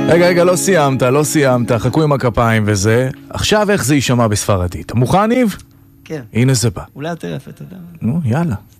רגע, לא סיימת, חכו עם הכפיים וזה. עכשיו איך זה יישמע בספרדית? מוכן, ניב? כן. הנה זה בא. אולי יותר יפה, אתה יודע. נו, יאללה.